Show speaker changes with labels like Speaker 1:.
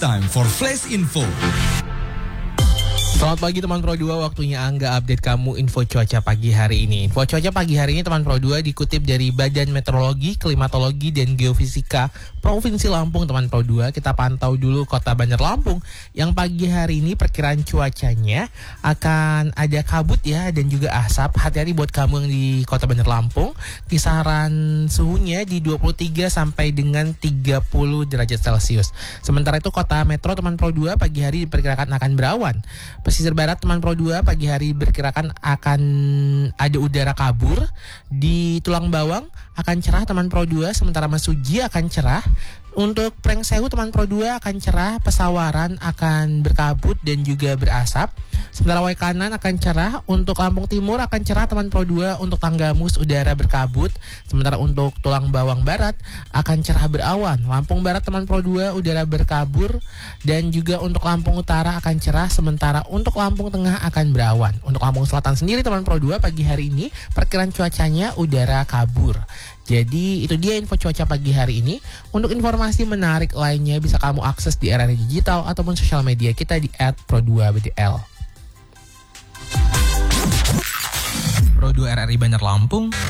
Speaker 1: time for Flash Info.
Speaker 2: Selamat pagi teman Pro 2, waktunya Angga update kamu info cuaca pagi hari ini. Info cuaca pagi hari ini teman Pro 2 dikutip dari Badan Meteorologi, Klimatologi, dan Geofisika Provinsi Lampung teman Pro 2. Kita pantau dulu kota Bandar Lampung yang pagi hari ini perkiraan cuacanya akan ada kabut ya dan juga asap. Hati-hati buat kamu yang di kota Bandar Lampung. Kisaran suhunya di 23 sampai dengan 30 derajat Celcius. Sementara itu kota Metro teman Pro 2 pagi hari diperkirakan akan berawan. Pesisir barat teman Pro 2 pagi hari diperkirakan akan ada udara kabur. Di Tulang Bawang akan cerah teman Pro 2, sementara Mesuji akan cerah. Untuk Prengsewu teman Pro 2 akan cerah, Pesawaran akan berkabut dan juga berasap. Sementara Waikanan akan cerah, untuk Lampung Timur akan cerah teman Pro 2, untuk Tanggamus udara berkabut. Sementara untuk Tulang Bawang Barat akan cerah berawan. Lampung Barat teman Pro 2 udara berkabur dan juga untuk Lampung Utara akan cerah, sementara untuk Lampung Tengah akan berawan. Untuk Lampung Selatan sendiri teman Pro 2 pagi hari ini perkiraan cuacanya udara kabur. Jadi itu dia info cuaca pagi hari ini. Untuk informasi menarik lainnya bisa kamu akses di RRI Digital ataupun sosial media kita di @pro2btl.
Speaker 3: Pro 2 RRI Bandar Lampung